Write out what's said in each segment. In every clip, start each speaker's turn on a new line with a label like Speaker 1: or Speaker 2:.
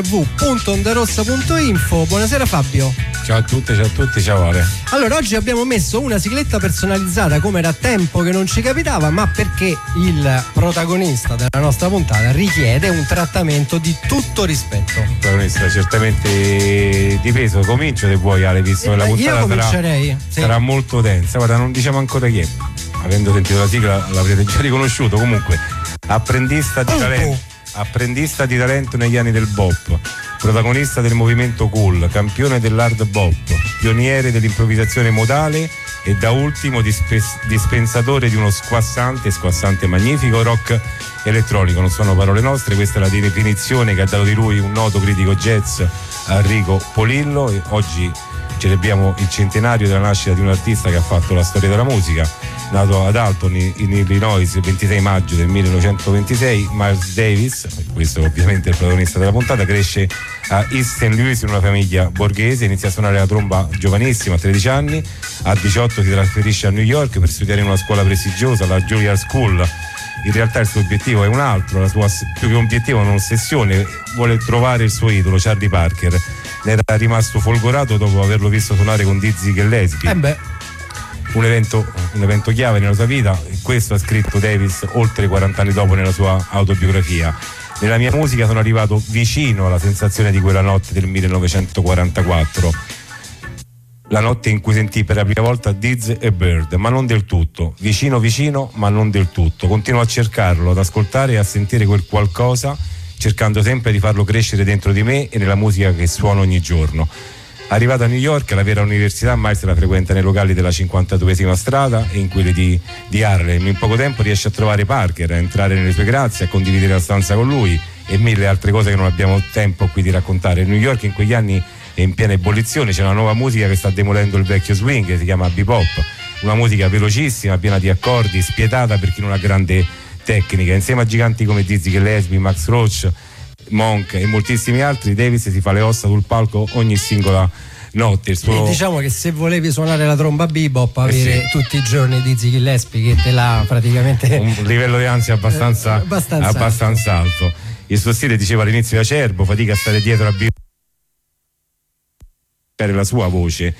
Speaker 1: www.ondarossa.info. Buonasera Fabio.
Speaker 2: Ciao a tutti, ciao Ale.
Speaker 1: Allora, oggi abbiamo messo una sigletta personalizzata come era tempo che non ci capitava, ma perché il protagonista della nostra puntata richiede un trattamento di tutto rispetto.
Speaker 2: Protagonista certamente di peso. Comincio se vuoi Ale, visto che la puntata
Speaker 1: io comincerei,
Speaker 2: sarà molto densa. Guarda, non diciamo ancora chi è. Avendo sentito la sigla l'avrete già riconosciuto. Comunque, apprendista di talento negli anni del bop, protagonista del movimento cool, campione dell'hard bop, pioniere dell'improvvisazione modale e da ultimo dispensatore di uno squassante magnifico rock elettronico. Non sono parole nostre, questa è la definizione che ha dato di lui un noto critico jazz, Enrico Polillo, e oggi celebriamo il centenario della nascita di un artista che ha fatto la storia della musica. Nato ad Alton in Illinois il 26 maggio del 1926, Miles Davis, questo ovviamente è il protagonista della puntata, cresce a East St. Louis in una famiglia borghese, inizia a suonare la tromba giovanissimo a 13 anni, a 18 si trasferisce a New York per studiare in una scuola prestigiosa, la Juilliard School. In realtà il suo obiettivo è un altro, la sua più che un obiettivo è un'ossessione, vuole trovare il suo idolo Charlie Parker. Ne era rimasto folgorato dopo averlo visto suonare con Dizzy Gillespie. Un evento chiave nella sua vita, e questo ha scritto Davis oltre 40 anni dopo nella sua autobiografia. Nella mia musica sono arrivato vicino alla sensazione di quella notte del 1944, la notte in cui sentì per la prima volta Diz e Bird, ma non del tutto, vicino ma non del tutto. Continuo a cercarlo, ad ascoltare e a sentire quel qualcosa, cercando sempre di farlo crescere dentro di me e nella musica che suono ogni giorno. Arrivato a New York, la vera università, Miles la frequenta nei locali della 52esima strada e in quelli di Harlem. In poco tempo riesce a trovare Parker, a entrare nelle sue grazie, a condividere la stanza con lui e mille altre cose che non abbiamo tempo qui di raccontare. New York in quegli anni è in piena ebollizione, c'è una nuova musica che sta demolendo il vecchio swing, che si chiama bebop, una musica velocissima, piena di accordi, spietata per chi non ha grande tecnica. Insieme a giganti come Dizzy Gillespie, Max Roach, Monk e moltissimi altri, Davis si fa le ossa sul palco ogni singola notte.
Speaker 1: E diciamo che se volevi suonare la tromba bebop, avere tutti i giorni Dizzy Gillespie che te l'ha praticamente
Speaker 2: un livello di ansia abbastanza alto. Il suo stile, diceva all'inizio, è acerbo, fatica a stare dietro a la sua voce.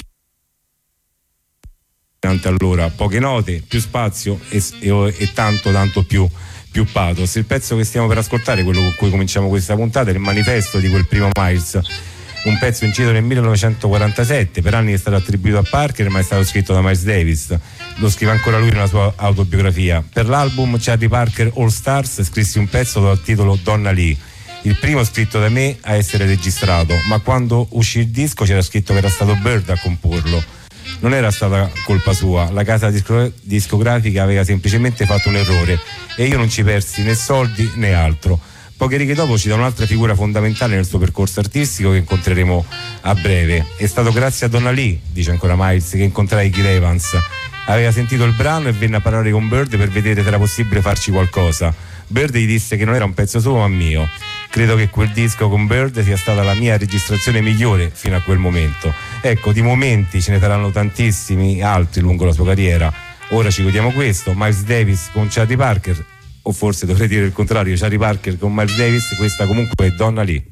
Speaker 2: Allora, poche note, più spazio e tanto più pathos. Il pezzo che stiamo per ascoltare, quello con cui cominciamo questa puntata, è il manifesto di quel primo Miles, un pezzo inciso nel 1947, per anni è stato attribuito a Parker ma è stato scritto da Miles Davis, lo scrive ancora lui nella sua autobiografia. Per l'album Charlie Parker All Stars scrissi un pezzo dal titolo Donna Lee, il primo scritto da me a essere registrato, ma quando uscì il disco c'era scritto che era stato Bird a comporlo. Non era stata colpa sua, la casa discografica aveva semplicemente fatto un errore e io non ci persi né soldi né altro. Poche righe dopo ci dà un'altra figura fondamentale nel suo percorso artistico che incontreremo a breve. È stato grazie a Donna Lee, dice ancora Miles, che incontrai Gil Evans. Aveva sentito il brano e venne a parlare con Bird per vedere se era possibile farci qualcosa. Bird gli disse che non era un pezzo suo ma mio. Credo che quel disco con Bird sia stata la mia registrazione migliore fino a quel momento. Ecco, di momenti ce ne saranno tantissimi altri lungo la sua carriera. Ora ci godiamo questo, Miles Davis con Charlie Parker, o forse dovrei dire il contrario, Charlie Parker con Miles Davis, questa comunque è Donna Lee.